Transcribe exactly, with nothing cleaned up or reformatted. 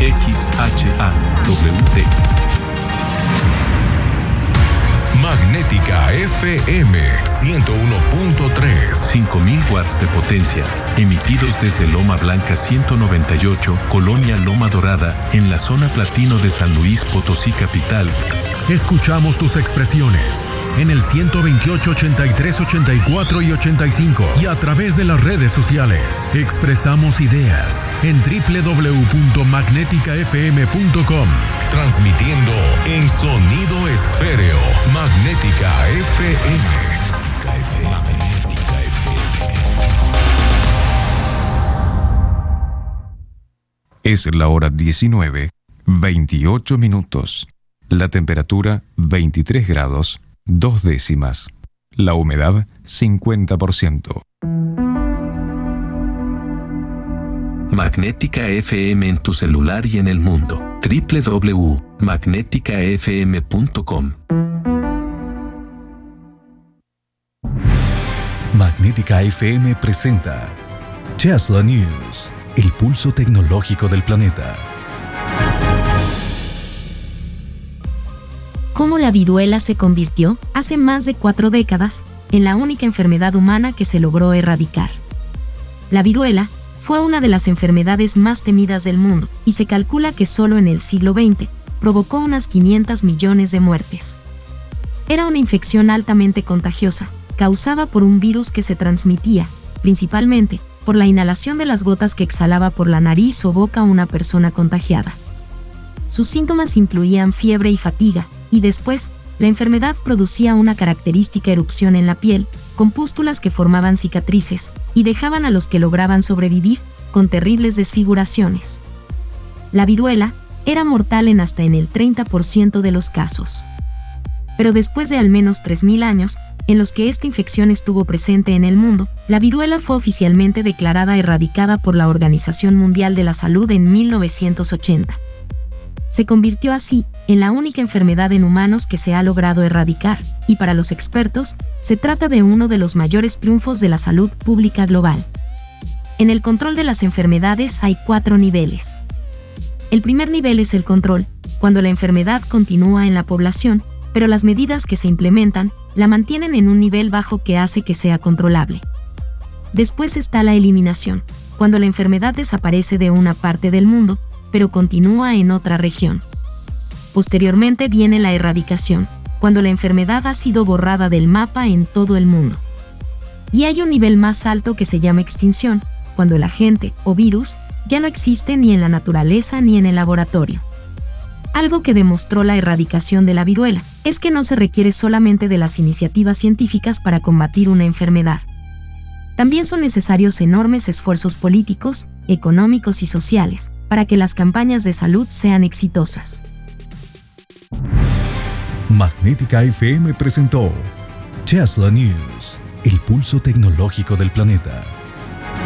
X H A W T. Magnética F M ciento uno punto tres. cinco mil watts de potencia, emitidos desde Loma Blanca ciento noventa y ocho, Colonia Loma Dorada, en la zona platino de San Luis Potosí capital. Escuchamos tus expresiones en el ciento veintiocho, ochenta y tres, ochenta y cuatro y ochenta y cinco y a través de las redes sociales. Expresamos ideas en doble u doble u doble u punto magnética f m punto com. Transmitiendo en sonido esféreo. Magnética F M. Magnética F M. Es la hora diecinueve, veintiocho minutos. La temperatura veintitrés grados, dos décimas. La humedad cincuenta por ciento. Magnética F M en tu celular y en el mundo. doble u doble u doble u punto magnética f m punto com. Magnética F M presenta Tesla News, el pulso tecnológico del planeta. Cómo la viruela se convirtió, hace más de cuatro décadas, en la única enfermedad humana que se logró erradicar. La viruela fue una de las enfermedades más temidas del mundo, y se calcula que solo en el siglo veinte provocó unas quinientos millones de muertes. Era una infección altamente contagiosa, causada por un virus que se transmitía, principalmente, por la inhalación de las gotas que exhalaba por la nariz o boca una persona contagiada. Sus síntomas incluían fiebre y fatiga, y después, la enfermedad producía una característica erupción en la piel, con pústulas que formaban cicatrices, y dejaban a los que lograban sobrevivir con terribles desfiguraciones. La viruela era mortal en hasta en el treinta por ciento de los casos. Pero después de al menos tres mil años, en los que esta infección estuvo presente en el mundo, la viruela fue oficialmente declarada erradicada por la Organización Mundial de la Salud en mil novecientos ochenta. Se convirtió así en la única enfermedad en humanos que se ha logrado erradicar, y para los expertos, se trata de uno de los mayores triunfos de la salud pública global. En el control de las enfermedades hay cuatro niveles. El primer nivel es el control, cuando la enfermedad continúa en la población, pero las medidas que se implementan la mantienen en un nivel bajo que hace que sea controlable. Después está la eliminación, cuando la enfermedad desaparece de una parte del mundo, pero continúa en otra región. Posteriormente viene la erradicación, cuando la enfermedad ha sido borrada del mapa en todo el mundo. Y hay un nivel más alto que se llama extinción, cuando el agente, o virus, ya no existe ni en la naturaleza ni en el laboratorio. Algo que demostró la erradicación de la viruela es que no se requiere solamente de las iniciativas científicas para combatir una enfermedad. También son necesarios enormes esfuerzos políticos, económicos y sociales para que las campañas de salud sean exitosas. Magnética F M presentó Tesla News, el pulso tecnológico del planeta.